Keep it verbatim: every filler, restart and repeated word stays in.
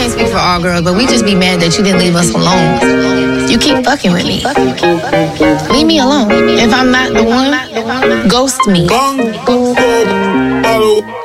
can't speak for all girls, but we just be mad that you didn't leave us alone. You keep fucking with me. Leave me alone. If I'm not the one, ghost me.